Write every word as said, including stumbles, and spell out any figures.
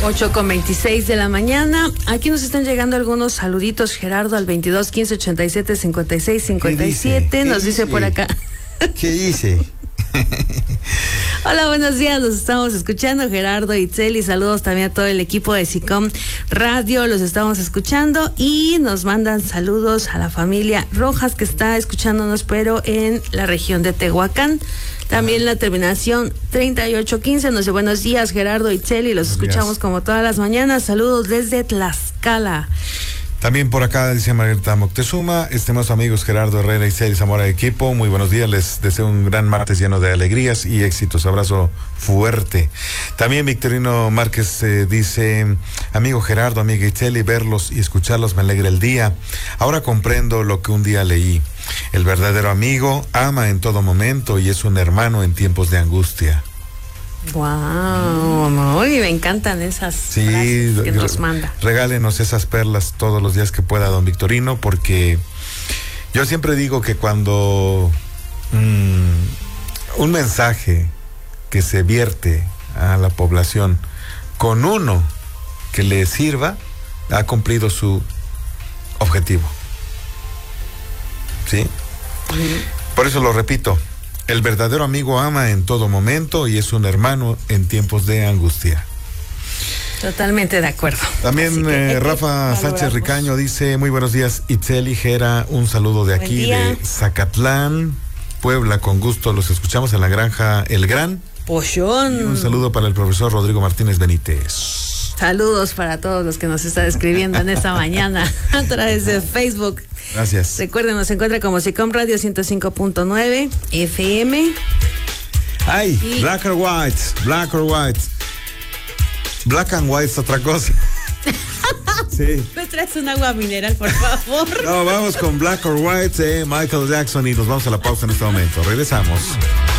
ocho con veintiséis de la mañana. Aquí nos están llegando algunos saluditos. Gerardo al veintidós quince ochenta y siete cincuenta y seis cincuenta y siete. Nos dice? dice por acá. ¿Qué dice? Hola, buenos días, los estamos escuchando, Gerardo, Itzel, y saludos también a todo el equipo de SICOM Radio, los estamos escuchando y nos mandan saludos a la familia Rojas que está escuchándonos, pero en la región de Tehuacán. También la terminación treinta y ocho quince nos dice buenos días, Gerardo, Itzel, y los escuchamos como todas las mañanas. Saludos desde Tlaxcala. También por acá dice Margarita Moctezuma, estimados amigos Gerardo Herrera y Celi Zamora de equipo, muy buenos días, les deseo un gran martes lleno de alegrías y éxitos, abrazo fuerte. También Victorino Márquez eh, dice, amigo Gerardo, amiga Itzel, verlos y escucharlos me alegra el día. Ahora comprendo lo que un día leí, el verdadero amigo ama en todo momento y es un hermano en tiempos de angustia. Wow, muy, me encantan esas sí, frases que nos manda. Regálenos esas perlas todos los días que pueda, don Victorino, porque yo siempre digo que cuando mmm, un mensaje que se vierte a la población con uno que le sirva, ha cumplido su objetivo. ¿Sí? Uh-huh. Por eso lo repito. El verdadero amigo ama en todo momento y es un hermano en tiempos de angustia. Totalmente de acuerdo. También eh, Rafa Sánchez Ricaño dice, muy buenos días, Itzel y Gera, un saludo de aquí de Zacatlán, Puebla, con gusto los escuchamos en la granja El Gran. Pollón. Y un saludo para el profesor Rodrigo Martínez Benítez. Saludos para todos los que nos están escribiendo en esta mañana a través de Facebook. Gracias. Recuerden, nos encuentra como SICOM Radio ciento cinco punto nueve F M. Ay, y... black or white, black or white. Black and white es otra cosa. Sí. ¿Me traes un agua mineral, por favor? No, vamos con Black or White, eh, Michael Jackson, y nos vamos a la pausa en este momento. Regresamos.